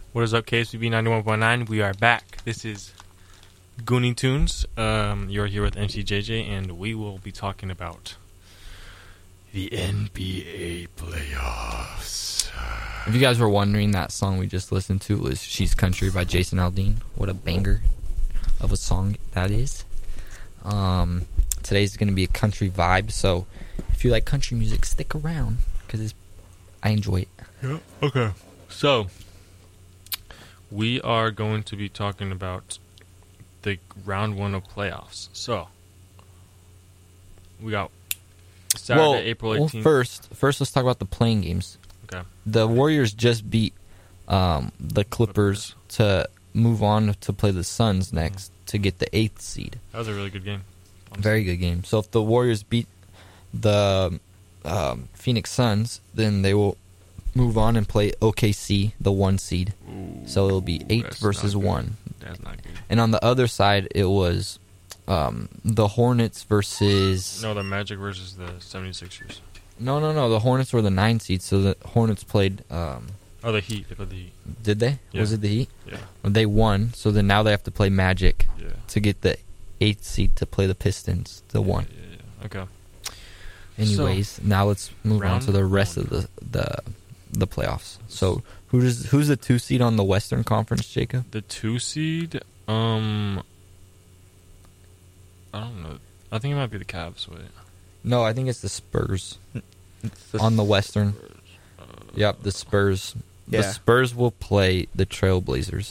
What is up, KSBB 91.9? We are back. This is Goonie Tunes. You're here with MCJJ, and we will be talking about the NBA playoffs. If you guys were wondering, that song we just listened to was She's Country by Jason Aldean. What a banger of a song that is. Today's going to be a country vibe, so if you like country music, stick around, because I enjoy it. Yeah, okay. So, we are going to be talking about the round one of playoffs. So, we got Saturday, April 18th. Well, first let's talk about the playing games. Okay. The Warriors just beat the Clippers to move on to play the Suns next to get the 8th seed. That was a really good game. Honestly. Very good game. So if the Warriors beat the Phoenix Suns, then they will move on and play OKC, the 1 seed. Ooh, so it'll be 8 versus 1. That's not good. And on the other side, it was the Hornets versus... No, the Magic versus the 76ers. No. The Hornets were the 9 seed, so the Hornets played... Oh, the Heat. They played the Heat. Did they? Yeah. Was it the Heat? Yeah. They won, so then now they have to play Magic Yeah. to get the 8th seed to play the Pistons, the 1. Yeah. Okay. Anyways, now let's move on to the rest of the playoffs. So who's the 2 seed on the Western Conference, Jacob? The 2 seed, I don't know. I think it might be the Cavs. Wait. No, I think it's the Spurs on the Western. Yep, the Spurs. Yeah. The Spurs will play the Trailblazers.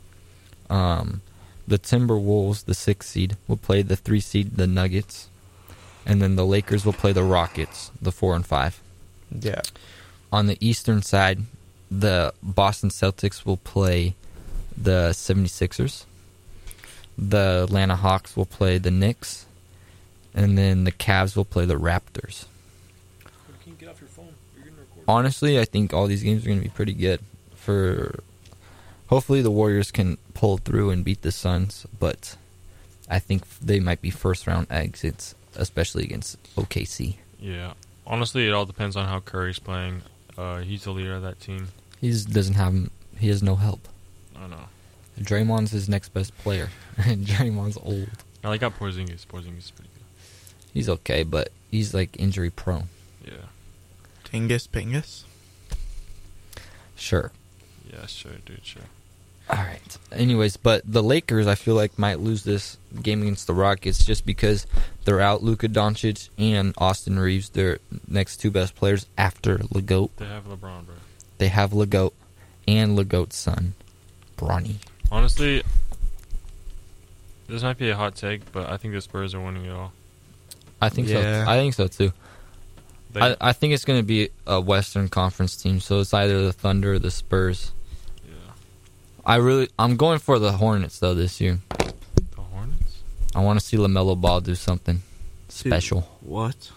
The Timberwolves, the 6th seed, will play the 3 seed, the Nuggets. And then the Lakers will play the Rockets, the 4 and 5. Yeah. On the Eastern side, the Boston Celtics will play the 76ers. The Atlanta Hawks will play the Knicks. And then the Cavs will play the Raptors. Can you get off your phone? You're going to record. Honestly, I think all these games are going to be pretty good. Hopefully the Warriors can pull through and beat the Suns, but I think they might be first-round exits, especially against OKC. Yeah. Honestly, it all depends on how Curry's playing. He's the leader of that team. He has no help. I don't know. Draymond's his next best player. Draymond's old. I like out Porzingis. Porzingis is pretty good. He's okay, but he's like injury prone. Yeah. Tingus Pingus. Sure. Yeah, sure, dude, sure. All right. Anyways, but the Lakers, I feel like, might lose this game against the Rockets just because they're out Luka Doncic and Austin Reeves, their next 2 best players after LeGoat. They have LeBron, bro. They have LeGoat and LeGoat's son, Bronny. Honestly, this might be a hot take, but I think the Spurs are winning it all. I think Yeah. so. I think so too. They, I think it's going to be a Western Conference team, so it's either the Thunder or the Spurs. yeah. I'm going for the Hornets though this year. The Hornets? I want to see LaMelo Ball do something special. What?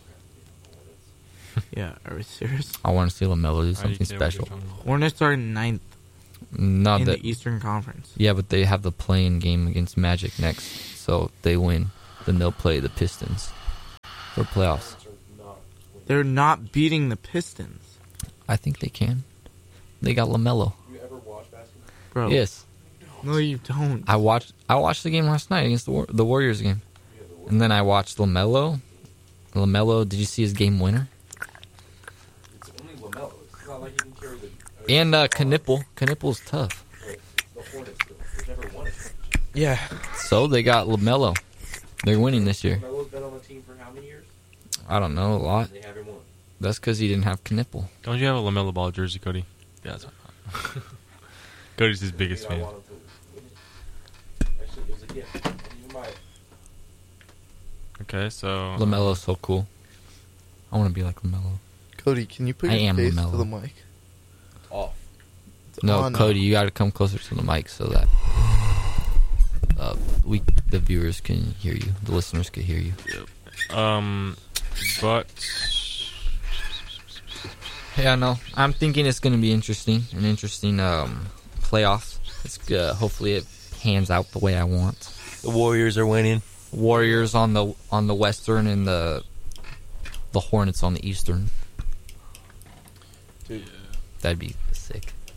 Yeah, are we serious? I want to see LaMelo do I something can't wait special. to come. Hornets are 9th Not in that. the Eastern Conference. Yeah, but they have the play-in game against Magic next, so if they win, then they'll play the Pistons for playoffs. They're not beating the Pistons. I think they can. They got LaMelo. You ever watch basketball? Bro. Yes, No, you don't. I watched the game last night against the Warriors game, and then I watched LaMelo. LaMelo, did you see his game winner? It's only LaMelo. It's not like you can carry the... And Knipple. Knipple's tough. The Hornets. There's never won it. Yeah. So they got LaMelo. They're winning this year. LaMelo's been on the team for how many years? I don't know, a lot. They haven't won. That's because he didn't have Knipple. Don't you have a LaMelo Ball jersey, Cody? Yeah, that's right. Cody's his biggest I fan. want him to win it. Actually, it was a gift. You might. Okay, so... LaMelo's so cool. I want to be like LaMelo. Cody, can you put I your am face LaMelo. to the mic? Off. It's No, on Cody, now. you got to come closer to the mic so that the viewers can hear you, the listeners can hear you. But... Yeah, no, I'm thinking it's going to be an interesting playoff. It's hopefully it pans out the way I want. The Warriors are winning. Warriors on the Western and the Hornets on the Eastern. Dude. That'd be sick.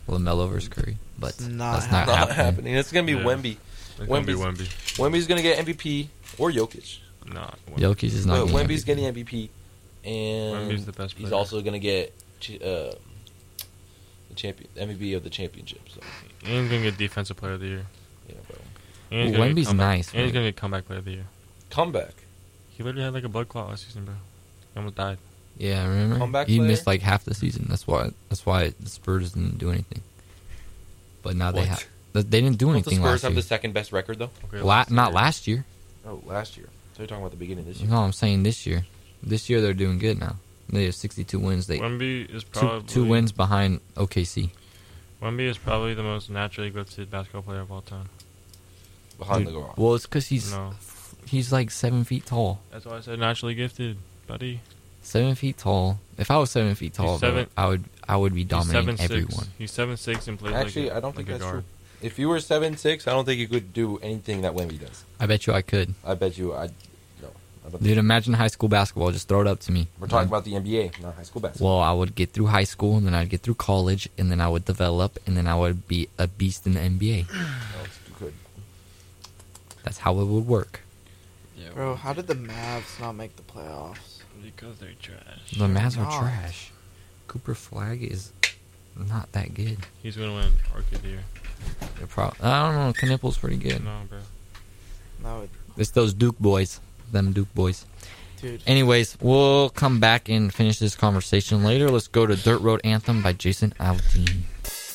LaMelo versus Curry, but It's not that's not Not happening. happening. It's gonna be Yeah. Wemby. It's gonna be Wemby's- Wemby. Wemby's gonna get MVP or Jokic. Nah, Jokic is not. But getting Wemby's MVP. getting MVP, and Wemby's the best he's player. also gonna get the champion MVP of the championship. So And he's gonna get defensive player of the year. yeah, bro. And he's gonna get Wemby's comeback- nice, And he's bro. gonna get comeback player of the year. Comeback. He literally had like a blood clot last season, bro. He almost died. Yeah, remember? Comeback He player? missed like half the season. That's why the Spurs didn't do anything. But now they What? have. They didn't do Don't the anything Spurs last have year. the second best record though? Okay, Not year. last year. Oh, last year. So you're talking about the beginning of this year. No, I'm saying this year. This year they're doing good now. They have 62 wins. They Wemby is probably two wins behind OKC. Wemby is probably the most naturally gifted basketball player of all time. Behind Dude, the goal. well, it's because No, he's like 7 feet tall. that's why I said naturally gifted, buddy. 7 feet tall. If I was 7 feet tall, bro, seven- I would be dominating 7'6". everyone. He's 7'6" and plays Actually, like a, I don't think like a that's guard. true. If you were 7'6", I don't think you could do anything that Wemby does. I bet you I could. I bet you I don't Dude, imagine high school basketball. Just throw it up to me. We're talking about the NBA, not high school basketball. Well, I would get through high school, and then I'd get through college, and then I would develop, and then I would be a beast in the NBA. No, you could. That's how it would work. Yeah, Bro, how did the Mavs not make the playoffs? because they're trash. The Mavs are not. trash. Cooper Flag is not that good. He's gonna win Rookie of the Year. I don't know. Knipple's pretty good. No, bro. No, It's those Duke boys. Them Duke boys. dude. Anyways, we'll come back and finish this conversation later. Let's go to Dirt Road Anthem by Jason Aldean.